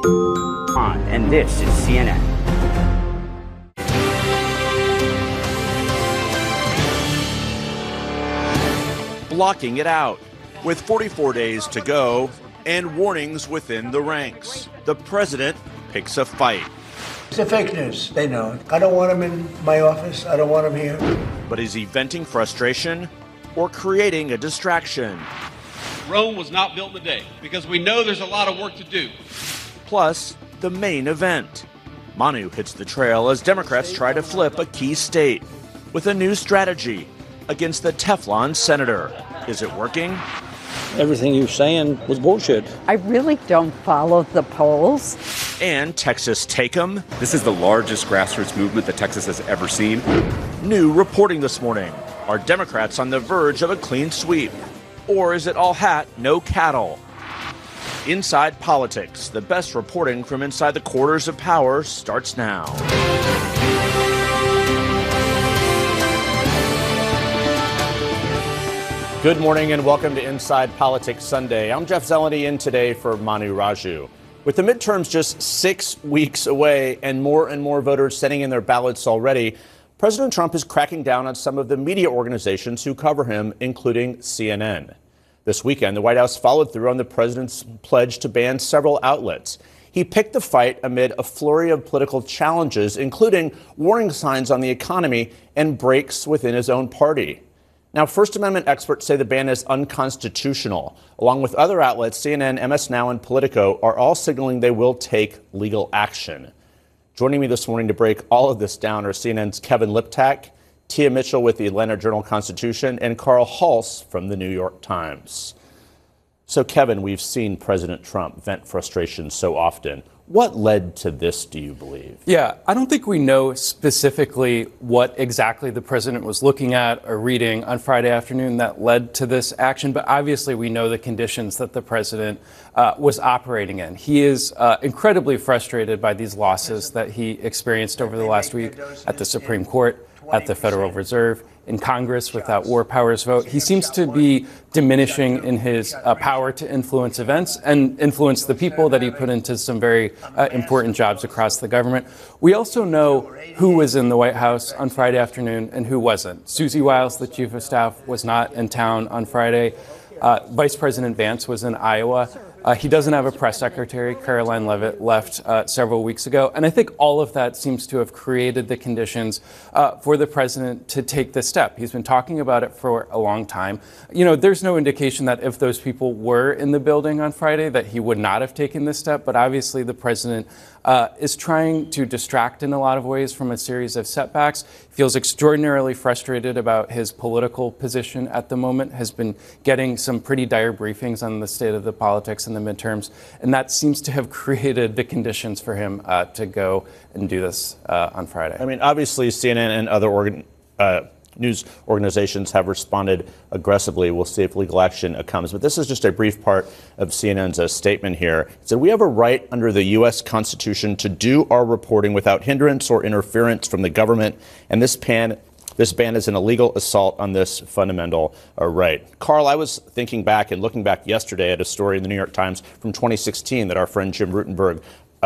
And this is CNN. Blocking it out. With 44 days to go and warnings within the ranks, the president picks a fight. It's a fake news. They know it. I don't want him in my office. I don't want him here. But is he venting frustration or creating a distraction? Rome was not built in a day because we know there's a lot of work to do. Plus, the main event. Manu hits the trail as Democrats try to flip a key state with a new strategy against the Teflon senator. Is it working? Everything you're saying was bullshit. I really don't follow the polls. And Texas take 'em. This is the largest grassroots movement that Texas has ever seen. New reporting this morning. Are Democrats on the verge of a clean sweep? Or is it all hat, no cattle? Inside Politics, the best reporting from inside the quarters of power starts now. Good morning and welcome to Inside Politics Sunday. I'm Jeff Zeleny in today for Manu Raju. With the midterms just 6 weeks away and more voters sending in their ballots already, President Trump is cracking down on some of the media organizations who cover him, including CNN. This weekend, the White House followed through on the president's pledge to ban several outlets. He picked the fight amid a flurry of political challenges, including warning signs on the economy and breaks within his own party. Now, First Amendment experts say the ban is unconstitutional. Along with other outlets, CNN, MS Now, and Politico are all signaling they will take legal action. Joining me this morning to break all of this down are CNN's Kevin Liptak, Tia Mitchell with the Atlanta Journal-Constitution, and Carl Hulse from the New York Times. So, Kevin, we've seen President Trump vent frustration so often. What led to this, do you believe? Yeah, I don't think we know specifically what exactly the president was looking at or reading on Friday afternoon that led to this action, but obviously we know the conditions that the president was operating in. He is incredibly frustrated by these losses that he experienced over the last week at the Supreme Court, at the Federal Reserve, in Congress with that war powers vote. He seems to be diminishing in his power to influence events and influence the people that he put into some very important jobs across the government. We also know who was in the White House on Friday afternoon and who wasn't. Susie Wiles, the chief of staff, was not in town on Friday. Vice President Vance was in Iowa. He doesn't have a press secretary. Caroline Leavitt left several weeks ago. And I think all of that seems to have created the conditions for the president to take this step. He's been talking about it for a long time. You know, there's no indication that if those people were in the building on Friday that he would not have taken this step. But obviously the president is trying to distract in a lot of ways from a series of setbacks. Feels extraordinarily frustrated about his political position at the moment, has been getting some pretty dire briefings on the state of the politics in the midterms, and that seems to have created the conditions for him to go and do this on Friday. I mean, obviously, CNN and other news organizations have responded aggressively. We'll see if legal action comes. But this is just a brief part of CNN's statement here. It said, "We have a right under the U.S. Constitution to do our reporting without hindrance or interference from the government, and this ban is an illegal assault on this fundamental right." Carl, I was thinking back and looking back yesterday at a story in the New York Times from 2016 that our friend Jim Rutenberg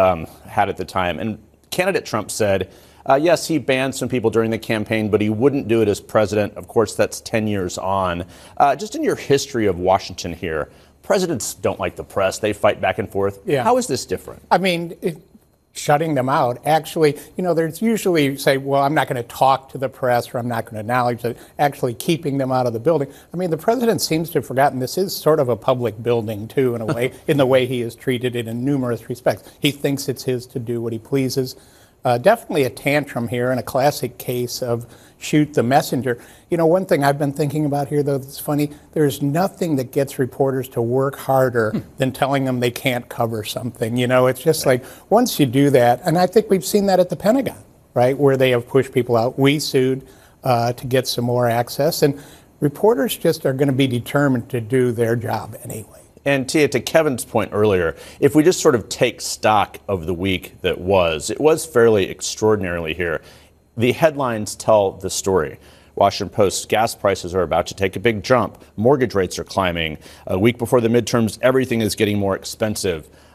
had at the time. And candidate Trump said, yes, he banned some people during the campaign, but he wouldn't do it as president. Of course, that's 10 years on. Just in your history of Washington here, presidents don't like the press. They fight back and forth. Yeah. How is this different? I mean, shutting them out. Actually, you know, there's usually say, well, I'm not going to talk to the press or I'm not going to acknowledge it. Actually keeping them out of the building. I mean, the president seems to have forgotten this is sort of a public building, too, in a way, in the way he has treated it in numerous respects. He thinks it's his to do what he pleases. Definitely a tantrum here and a classic case of shoot the messenger. You know, one thing I've been thinking about here, though, that's funny, there's nothing that gets reporters to work harder than telling them they can't cover something. You know, it's just like once you do that, and I think we've seen that at the Pentagon, right, where they have pushed people out. We sued to get some more access, and reporters just are going to be determined to do their job anyway. And Tia, to Kevin's point earlier, if we just sort of take stock of the week that was, it was fairly extraordinarily here. The headlines tell the story. Washington Post, gas prices are about to take a big jump. Mortgage rates are climbing. A week before the midterms, everything is getting more expensive.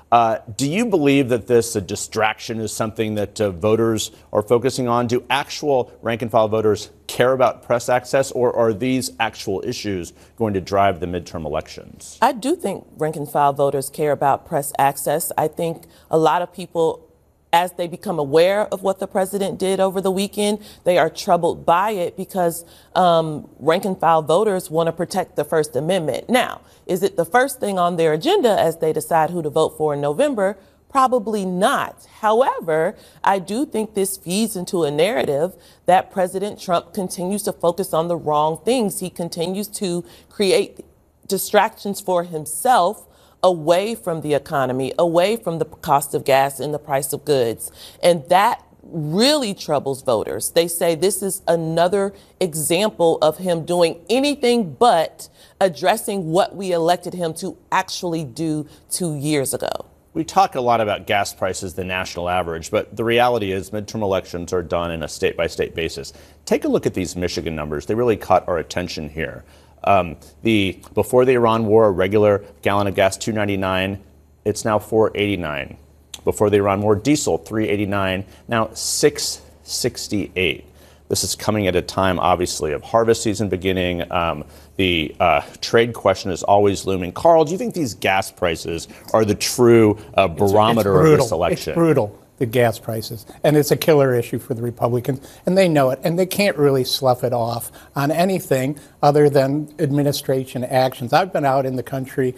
Do you believe that this distraction is something that voters are focusing on? Do actual rank-and-file voters care about press access, or are these actual issues going to drive the midterm elections? I do think rank-and-file voters care about press access. I think a lot of people, as they become aware of what the president did over the weekend, they are troubled by it because rank-and-file voters want to protect the First Amendment. Now, is it the first thing on their agenda as they decide who to vote for in November? Probably not. However, I do think this feeds into a narrative that President Trump continues to focus on the wrong things. He continues to create distractions for himself away from the economy, away from the cost of gas and the price of goods. And that really troubles voters. They say this is another example of him doing anything but addressing what we elected him to actually do 2 years ago. We talk a lot about gas prices, the national average, but the reality is midterm elections are done in a state-by-state basis. Take a look at these Michigan numbers. They really caught our attention here. Before the Iran war, a regular gallon of gas, $2.99. It's now $4.89. Before the Iran war, diesel, $3.89. Now $6.68. This is coming at a time, obviously, of harvest season beginning. The trade question is always looming. Carl, do you think these gas prices are the true barometer of this election? It's brutal, the gas prices. And it's a killer issue for the Republicans. And they know it. And they can't really slough it off on anything other than administration actions. I've been out in the country.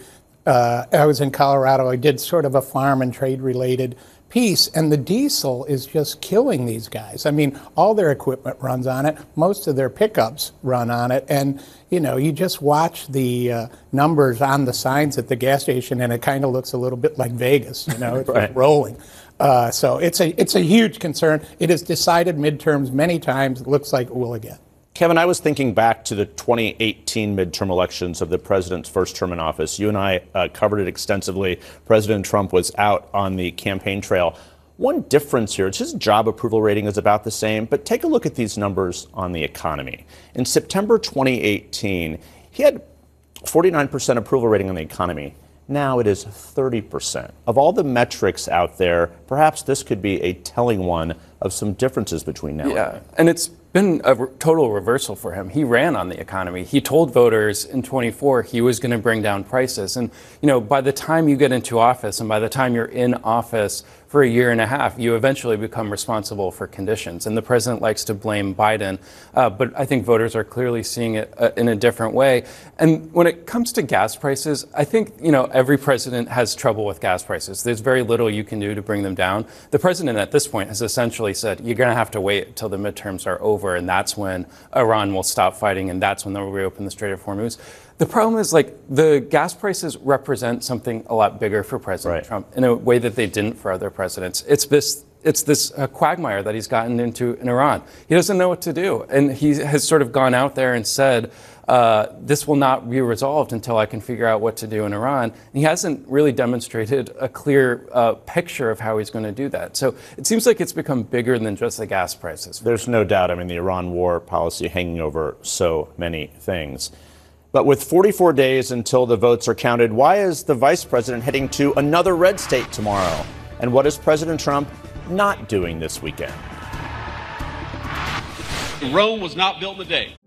I was in Colorado. I did sort of a farm and trade related piece, and the diesel is just killing these guys. I mean, all their equipment runs on it. Most of their pickups run on it. And, you know, you just watch the numbers on the signs at the gas station, and it kind of looks a little bit like Vegas, you know, it's right. just rolling. So it's a huge concern. It has decided midterms many times. It looks like it will again. Kevin, I was thinking back to the 2018 midterm elections of the president's first term in office. You and I covered it extensively. President Trump was out on the campaign trail. One difference here, his job approval rating is about the same, but take a look at these numbers on the economy. In September 2018, he had 49% approval rating on the economy. Now it is 30%. Of all the metrics out there, perhaps this could be a telling one of some differences between now and then. And it's been a total reversal for him. He ran on the economy. He told voters in 24 he was going to bring down prices. And, you know, by the time you get into office and by the time you're in office for a year and a half, you eventually become responsible for conditions. And the president likes to blame Biden, but I think voters are clearly seeing it in a different way. And when it comes to gas prices, I think, you know, every president has trouble with gas prices. There's very little you can do to bring them down. The president at this point has essentially said, you're going to have to wait until the midterms are over, and that's when Iran will stop fighting, and that's when they'll reopen the Strait of Hormuz. The problem is, like, the gas prices represent something a lot bigger for President Trump in a way that they didn't for other presidents. It's this quagmire that he's gotten into in Iran. He doesn't know what to do. And he has sort of gone out there and said, this will not be resolved until I can figure out what to do in Iran. And he hasn't really demonstrated a clear picture of how he's going to do that. So it seems like it's become bigger than just the gas prices. There's no doubt. I mean, the Iran war policy hanging over so many things. But with 44 days until the votes are counted, why is the vice president heading to another red state tomorrow? And what is President Trump not doing this weekend? Rome was not built in a day.